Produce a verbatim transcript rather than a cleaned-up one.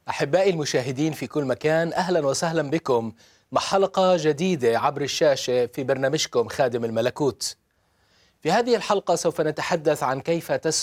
أحبائي المشاهدين في كل مكان، أهلا وسهلا بكم مع حلقة جديدة عبر الشاشة في برنامجكم خادم الملكوت. في هذه الحلقة سوف نتحدث عن كيف تسلك